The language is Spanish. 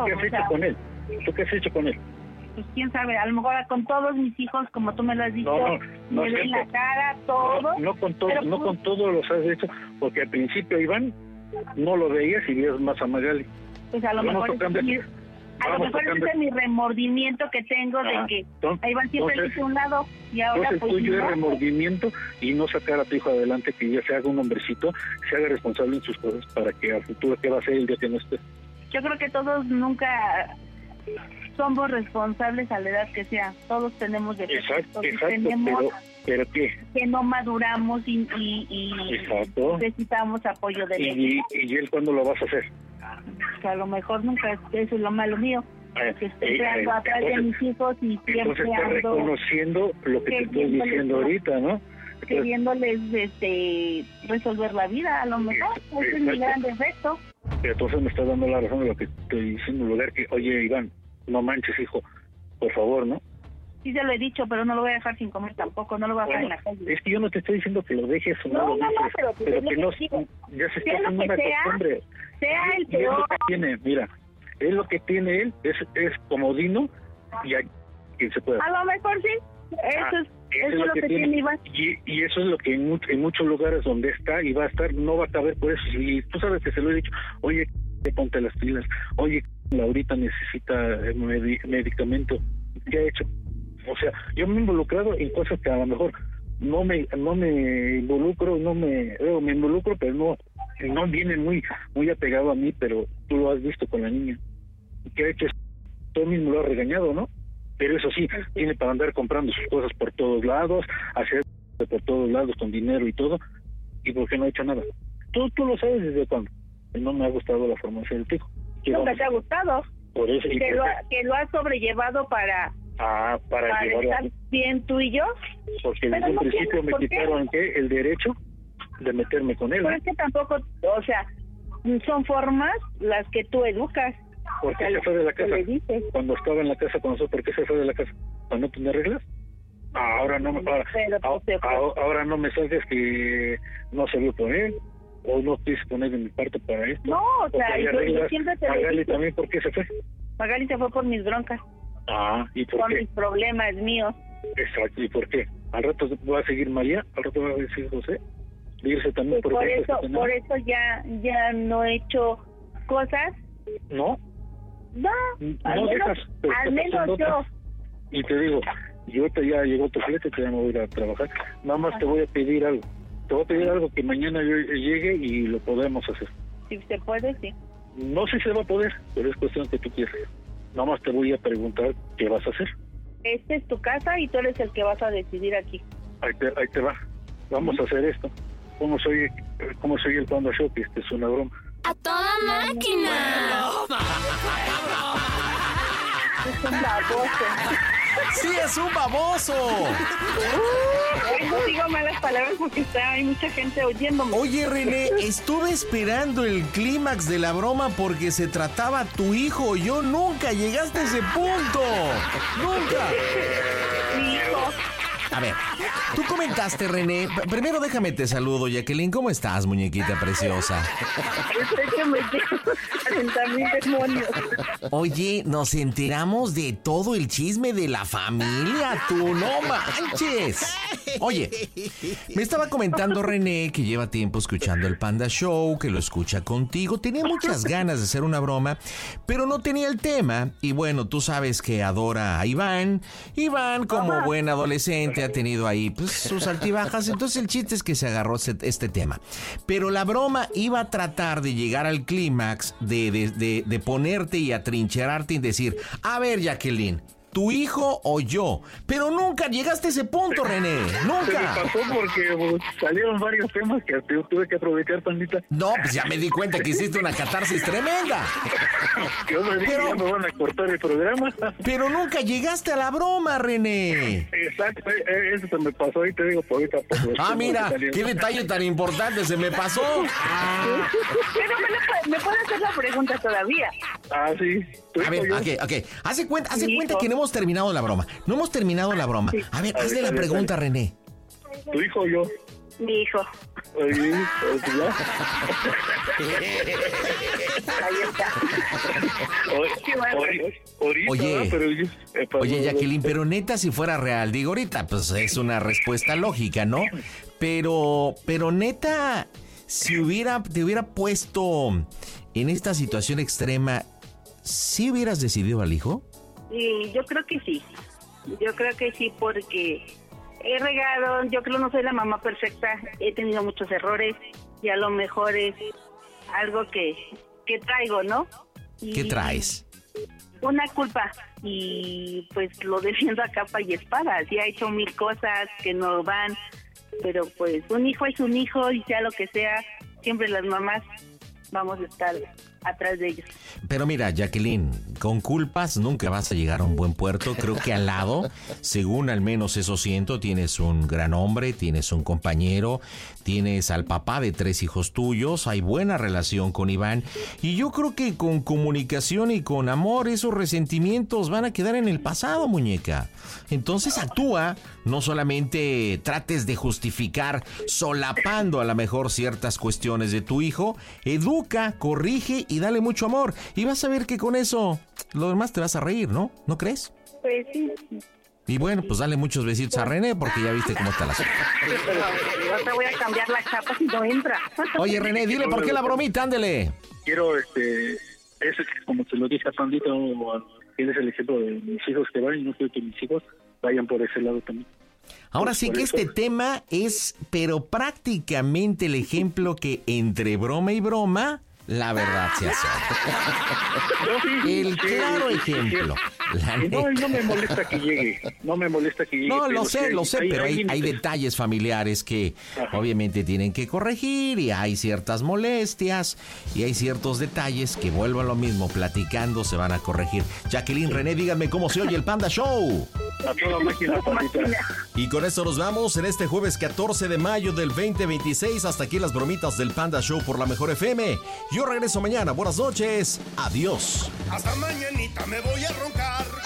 qué has hecho con él? ¿Tú qué has hecho con él? Pues quién sabe, a lo mejor con todos mis hijos, como tú me lo has dicho, no me ven la cara, todo. No con todos, pero, no con todos los has hecho, porque al principio, Iván, no lo veías y veías más a Magali. Pues a lo mejor ese es mi remordimiento que tengo de que a Iván siempre le hice un lado y ahora entonces pues tuyo es no. remordimiento y no sacar a tu hijo adelante, que ya se haga un hombrecito, se haga responsable en sus cosas para que a futuro, ¿qué va a hacer el día que no esté? Yo creo que todos nunca somos responsables a la edad que sea. Todos tenemos defectos. Exacto, pero ¿qué? Que no maduramos y necesitamos apoyo de él. ¿Y él cuándo lo vas a hacer? Que a lo mejor nunca, eso es lo malo mío. Que estoy creando atrás de mis hijos y siempre entonces estás reconociendo lo que te estoy diciendo ahorita, ¿no? Queriéndoles resolver la vida, a lo mejor. Ese es mi gran defecto. Pero entonces me estás dando la razón de lo que estoy diciendo, en lugar que, oye, Iván, no manches, hijo, por favor, ¿no? Sí se lo he dicho, pero no lo voy a dejar sin comer tampoco, no lo voy a dejar en la calle. Es que yo no te estoy diciendo que lo dejes o no lo dejes, pero que no, ya se está haciendo una costumbre. Sea el peor. Mira, es lo que tiene él, es comodino y hay quien se puede. A lo mejor sí, eso es lo que tiene Iván. Y eso es lo que en muchos lugares donde está y va a estar, no va a caber por eso. Y tú sabes que se lo he dicho, oye, ponte las pilas, oye, Laurita necesita medicamento. ¿Qué ha hecho? O sea, yo me he involucrado en cosas que a lo mejor no me involucro, me involucro, pero no viene muy apegado a mí, pero tú lo has visto con la niña. ¿Qué ha hecho? Tú mismo lo has regañado, ¿no? Pero eso sí, tiene para andar comprando sus cosas por todos lados, hacer por todos lados con dinero y todo, ¿y por qué no ha hecho nada? Tú lo sabes desde cuándo. No me ha gustado la formación del tu hijo. Nunca te ha gustado. Por eso. Que lo has sobrellevado para estar bien tú y yo. Porque desde un principio me quitaron el derecho de meterme con él. Pero es que tampoco, o sea, son formas las que tú educas. ¿Por qué se fue de la casa? Cuando estaba en la casa con nosotros, ¿por qué se fue de la casa? ¿Para no tener reglas? Ahora no me salgas que no se vio por él, o no quise poner de mi parte para esto. No, o sea, yo siempre te Magali también, ¿por qué se fue? Magali se fue por mis broncas. ¿Y por por qué? Mis problemas míos. Exacto, ¿y por qué? Al rato va a seguir María, al rato va a decir José, irse también por eso ya no he hecho cosas. No al menos yo. Y te digo, yo ya llegó tu flete, ya me voy a ir a trabajar. Nada más te voy a pedir algo. Te voy a pedir algo que mañana yo llegue y lo podemos hacer. Si se puede, sí. No sé si se va a poder, pero es cuestión que tú quieras. Nada más te voy a preguntar qué vas a hacer. Esta es tu casa y tú eres el que vas a decidir aquí. Ahí te va. Vamos a hacer esto. ¿Cómo soy el Panda Show? Que es una broma. ¡A toda máquina! Es un baboso. ¡Sí, es un baboso! No digo malas palabras porque hay mucha gente oyéndome. Oye, René, estuve esperando el clímax de la broma porque se trataba tu hijo. Yo nunca llegaste a ese punto. ¡Nunca! Mi hijo. A ver, tú comentaste, René. Primero déjame te saludo, Jacqueline. ¿Cómo estás, muñequita preciosa? Oye, nos enteramos de todo el chisme de la familia, tú no manches. Oye, me estaba comentando René que lleva tiempo escuchando el Panda Show, que lo escucha contigo. Tenía muchas ganas de hacer una broma, pero no tenía el tema. Y bueno, tú sabes que adora a Iván. Iván, como buen adolescente, ha tenido ahí pues, sus altibajas. Entonces el chiste es que se agarró este tema. Pero la broma iba a tratar de llegar al clímax de ponerte y atrincherarte y decir, a ver, Jacqueline, ¿tu hijo o yo? Pero nunca llegaste a ese punto, René. Nunca. Se me pasó porque salieron varios temas que tuve que aprovechar, Pandita. No, pues ya me di cuenta que hiciste una catarsis tremenda. Yo me dije, ya me van a cortar el programa. Pero nunca llegaste a la broma, René. Exacto, eso se me pasó y te digo por ahorita. Mira, qué detalle tan importante se me pasó. Pero me puede hacer la pregunta todavía. Sí. A ver, ok. Hace cuenta que no hemos terminado la broma. No hemos terminado la broma. A ver, hazle la pregunta, René. ¿Tu hijo o yo? Mi hijo. Oye, Ahí está. Oye, Jacqueline, pero neta, si fuera real, digo ahorita, pues es una respuesta lógica, ¿no? Pero neta, si te hubiera puesto en esta situación extrema, ¿sí hubieras decidido al hijo? Sí, yo creo que sí. Yo creo que sí, porque he regado, yo creo no soy la mamá perfecta, he tenido muchos errores y a lo mejor es algo que traigo, ¿no? ¿Qué traes? Una culpa, y pues lo defiendo a capa y espada. Sí ha hecho 1000 cosas que no van, pero pues un hijo es un hijo y sea lo que sea, siempre las mamás vamos a estar atrás de ellos. Pero mira, Jacqueline, con culpas nunca vas a llegar a un buen puerto. Creo que al lado, según al menos eso siento, tienes un gran hombre, tienes un compañero, tienes al papá de 3 hijos tuyos, hay buena relación con Iván, y yo creo que con comunicación y con amor esos resentimientos van a quedar en el pasado, muñeca. Entonces actúa, no solamente trates de justificar solapando a lo mejor ciertas cuestiones de tu hijo, educa, corrige y dale mucho amor, y vas a ver que con eso lo demás te vas a reír, ¿no? ¿No crees? Pues sí. Y bueno, pues dale muchos besitos a René, porque ya viste cómo está la cosa. No te voy a cambiar la chapa si no entra. Oye, René, dile por qué la bromita, ándele. Quiero, como te lo dije a Pandito, tienes el ejemplo de mis hijos que van, y no quiero que mis hijos vayan por ese lado también. Ahora sí que este tema es, pero prácticamente el ejemplo que entre broma y broma, la verdad se hace. El claro ejemplo. No me molesta que llegue. No me molesta que llegue. No, lo sé, pero hay detalles familiares que obviamente tienen que corregir, y hay ciertas molestias y hay ciertos detalles que, vuelvo a lo mismo, platicando se van a corregir. Jacqueline, René, díganme cómo se oye el Panda Show. A toda máquina, Pandita. Y con esto nos vamos en este jueves 14 de mayo del 2026. Hasta aquí las bromitas del Panda Show por la Mejor FM. Yo regreso mañana. Buenas noches. Adiós. Hasta mañanita me voy a roncar.